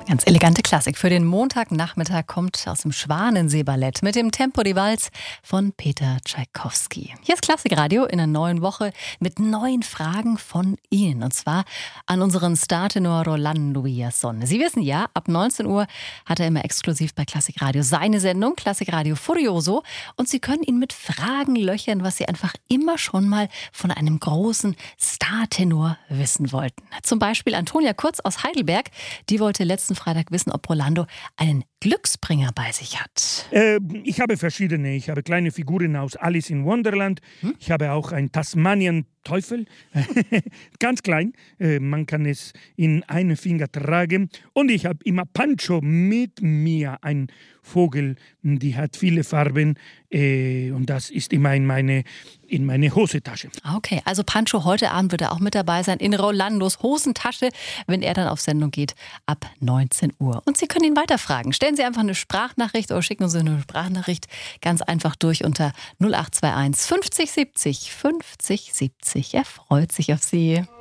Ganz elegante Klassik. Für den Montagnachmittag kommt aus dem Schwanensee-Ballett mit dem Tempo di Valse von Peter Tschaikowski. Hier ist Klassikradio in einer neuen Woche mit neuen Fragen von Ihnen. Und zwar an unseren Startenor Rolando Villazon. Sie wissen ja, ab 19 Uhr hat er immer exklusiv bei Klassikradio seine Sendung, Klassikradio Furioso. Und Sie können ihn mit Fragen löchern, was Sie einfach immer schon mal von einem großen Startenor wissen wollten. Zum Beispiel Antonia Kurz aus Heidelberg. Die wollte letzten Freitag wissen, ob Rolando einen Glücksbringer bei sich hat. Ich habe verschiedene. Ich habe kleine Figuren aus Alice in Wonderland. Ich habe auch einen Tasmanian-Teufel. Ganz klein. Man kann es in einen Finger tragen. Und ich habe immer Pancho mit mir. Ein Vogel, die hat viele Farben. Und das ist immer in meine Hosentasche. Okay, also Pancho, heute Abend wird er auch mit dabei sein in Rolandos Hosentasche, wenn er dann auf Sendung geht, ab 19 Uhr. Und Sie können ihn weiterfragen. Stellen Sie einfach eine Sprachnachricht oder schicken uns eine Sprachnachricht ganz einfach durch unter 0821 50 70 50 70. Er freut sich auf Sie.